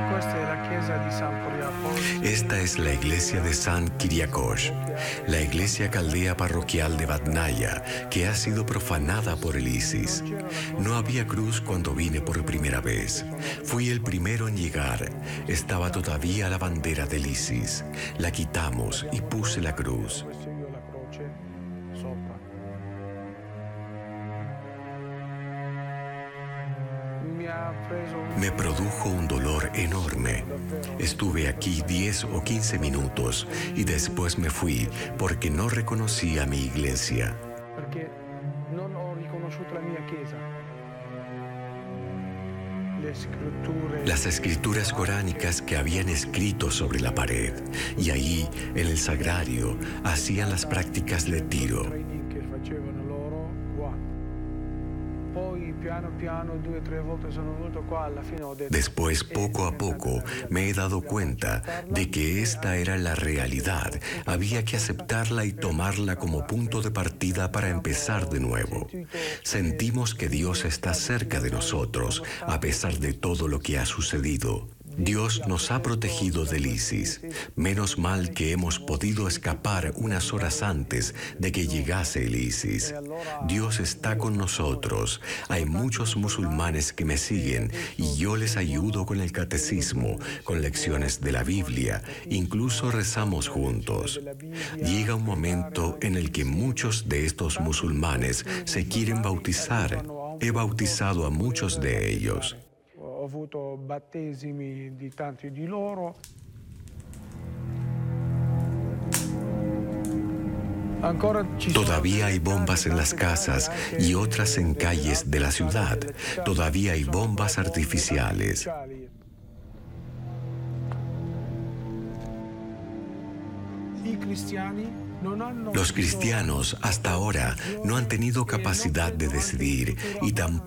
Esta es la iglesia de San Kyriakos, la iglesia caldea parroquial de Vatnaya, que ha sido profanada por el ISIS. No había cruz cuando vine por primera vez. Fui el primero en llegar. Estaba todavía la bandera del ISIS. La quitamos y puse la cruz. Me produjo un dolor enorme. Estuve aquí 10 o 15 minutos y después me fui porque no reconocía mi iglesia. Las escrituras coránicas que habían escrito sobre la pared, y allí, en el sagrario, hacían las prácticas de tiro. Después, poco a poco, me he dado cuenta de que esta era la realidad. Había que aceptarla y tomarla como punto de partida para empezar de nuevo. Sentimos que Dios está cerca de nosotros, a pesar de todo lo que ha sucedido. Dios nos ha protegido del ISIS. Menos mal que hemos podido escapar unas horas antes de que llegase el ISIS. Dios está con nosotros. Hay muchos musulmanes que me siguen y yo les ayudo con el catecismo, con lecciones de la Biblia, incluso rezamos juntos. Llega un momento en el que muchos de estos musulmanes se quieren bautizar. He bautizado a muchos de ellos. Ho avuto battesimi di tanti di loro. Todavía hay bombas en las casas y otras en calles de la ciudad. Todavía hay bombas artificiales. Los cristianos hasta ahora no han tenido capacidad de decidir y tampoco